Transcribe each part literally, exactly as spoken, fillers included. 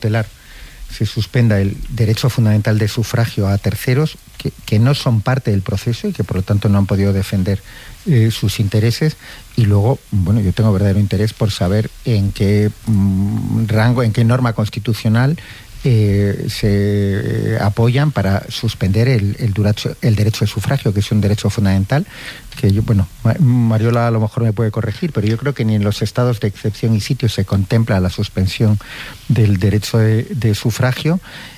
cautelar se suspenda el derecho fundamental de sufragio a terceros que, que no son parte del proceso y que por lo tanto no han podido defender eh, sus intereses. Y luego, bueno, yo tengo verdadero interés por saber en qué mmm, rango, en qué norma constitucional eh, se apoyan para suspender el, el, duracho, el derecho de sufragio, que es un derecho fundamental, que yo, bueno, Mariola a lo mejor me puede corregir, pero yo creo que ni en los estados de excepción y sitio se contempla la suspensión del derecho de, de sufragio.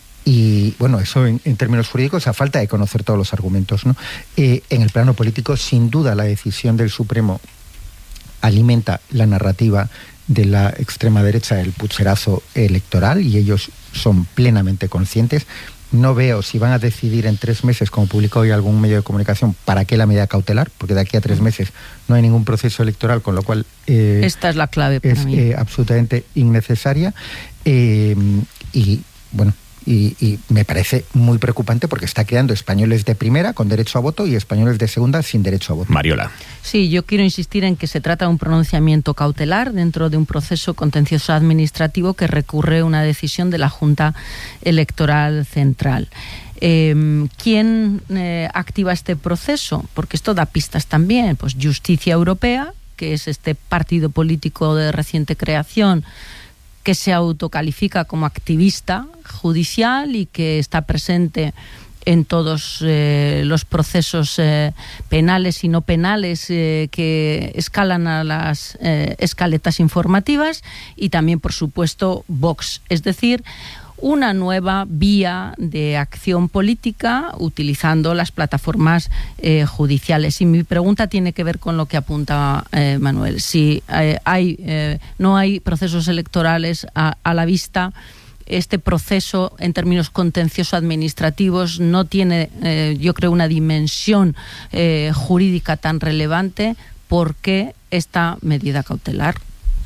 Y bueno, eso en, en términos jurídicos, a falta de conocer todos los argumentos, ¿no? Eh, en el plano político, sin duda, la decisión del Supremo alimenta la narrativa de la extrema derecha del pucherazo electoral y ellos son plenamente conscientes. No veo si van a decidir en tres meses, como publicó hoy algún medio de comunicación, para qué la medida cautelar, porque de aquí a tres meses no hay ningún proceso electoral, con lo cual eh, esta es la clave para es mí. Eh, absolutamente innecesaria. Eh, y bueno, Y, y me parece muy preocupante porque está creando españoles de primera con derecho a voto y españoles de segunda sin derecho a voto. Mariola. Sí, yo quiero insistir en que se trata de un pronunciamiento cautelar dentro de un proceso contencioso administrativo que recurre a una decisión de la Junta Electoral Central. Eh, ¿Quién eh, activa este proceso? Porque esto da pistas también. Pues Justicia Europea, que es este partido político de reciente creación que se autocalifica como activista judicial y que está presente en todos eh, los procesos eh, penales y no penales eh, que escalan a las eh, escaletas informativas, y también, por supuesto, Vox, es decir, una nueva vía de acción política utilizando las plataformas eh, judiciales. Y mi pregunta tiene que ver con lo que apunta eh, Manuel. Si eh, hay, eh, no hay procesos electorales a, a la vista, este proceso en términos contencioso administrativos no tiene, eh, yo creo, una dimensión eh, jurídica tan relevante. ¿Por qué esta medida cautelar?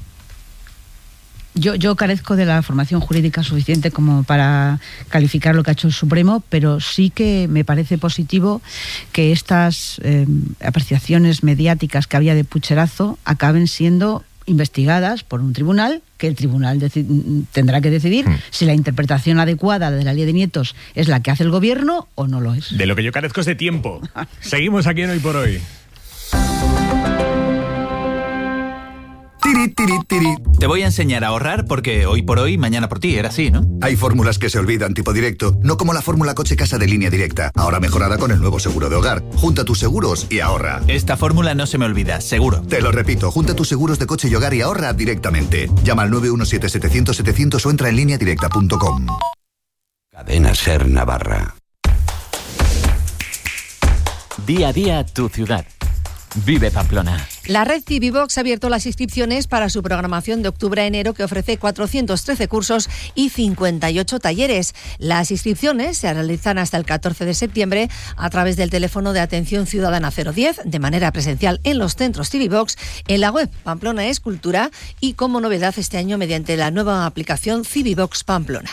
Yo, yo carezco de la formación jurídica suficiente como para calificar lo que ha hecho el Supremo, pero sí que me parece positivo que estas eh, apreciaciones mediáticas que había de pucherazo acaben siendo investigadas por un tribunal, que el tribunal deci- tendrá que decidir mm. si la interpretación adecuada de la ley de Nietos es la que hace el gobierno o no lo es. De lo que yo carezco es de tiempo. Seguimos aquí en Hoy por Hoy. Tiri, tiri, tiri. Te voy a enseñar a ahorrar porque hoy por hoy, mañana por ti, era así, ¿no? Hay fórmulas que se olvidan, tipo directo, no como la fórmula coche-casa de Línea Directa, ahora mejorada con el nuevo seguro de hogar. Junta tus seguros y ahorra. Esta fórmula no se me olvida, seguro. Te lo repito, junta tus seguros de coche y hogar y ahorra directamente. Llama al nueve uno siete, setecientos, setecientos o entra en línea directa punto com. Cadena Ser Navarra. Día a día tu ciudad. Vive Pamplona. La red Civivox ha abierto las inscripciones para su programación de octubre a enero, que ofrece cuatrocientos trece cursos y cincuenta y ocho talleres. Las inscripciones se realizan hasta el catorce de septiembre a través del teléfono de atención ciudadana cero diez, de manera presencial en los centros Civivox, en la web Pamplona es Cultura y como novedad este año mediante la nueva aplicación Civivox Pamplona.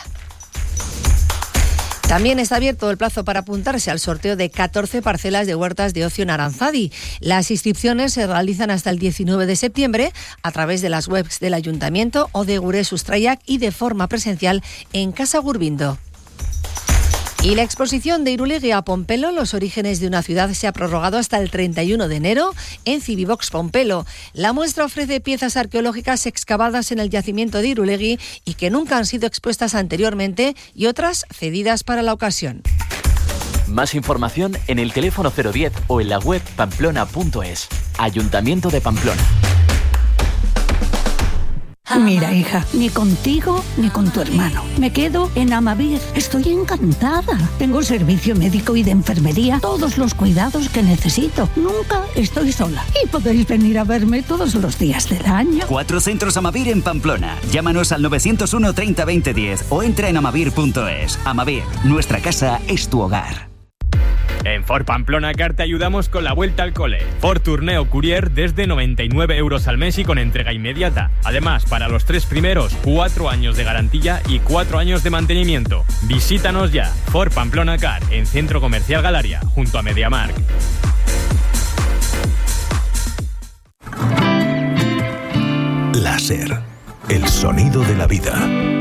También está abierto el plazo para apuntarse al sorteo de catorce parcelas de huertas de ocio en Aranzadi. Las inscripciones se realizan hasta el diecinueve de septiembre a través de las webs del Ayuntamiento o de Gure Sustraiak y de forma presencial en Casa Gurbindo. Y la exposición de Irulegui a Pompelo, los orígenes de una ciudad, se ha prorrogado hasta el treinta y uno de enero en Civivox Pompelo. La muestra ofrece piezas arqueológicas excavadas en el yacimiento de Irulegui y que nunca han sido expuestas anteriormente y otras cedidas para la ocasión. Más información en el teléfono cero diez o en la web pamplona punto es. Ayuntamiento de Pamplona. Mira, hija, ni contigo ni con tu hermano. Me quedo en Amavir. Estoy encantada. Tengo servicio médico y de enfermería, todos los cuidados que necesito. Nunca estoy sola. Y podéis venir a verme todos los días del año. Cuatro centros Amavir en Pamplona. Llámanos al nueve cero uno, treinta, veinte, diez o entra en amavir punto es. Amavir, nuestra casa es tu hogar. En Ford Pamplona Car te ayudamos con la vuelta al cole. Ford Tourneo Courier desde noventa y nueve euros al mes y con entrega inmediata. Además, para los tres primeros, cuatro años de garantía y cuatro años de mantenimiento. Visítanos ya. Ford Pamplona Car en Centro Comercial Galaria, junto a MediaMarkt. Láser, el sonido de la vida.